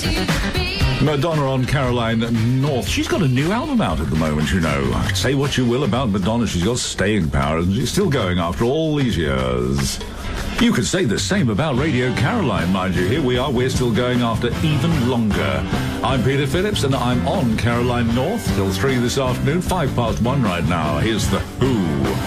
Madonna on Caroline North. She's got a new album out at the moment, you know. Say what you will about Madonna, she's got staying power, and she's still going after all these years. You could say the same about Radio Caroline, mind you. Here we are, we're still going after even longer. I'm Peter Phillips, and I'm on Caroline North till 3 this afternoon, 1:05 right now. Here's The Who.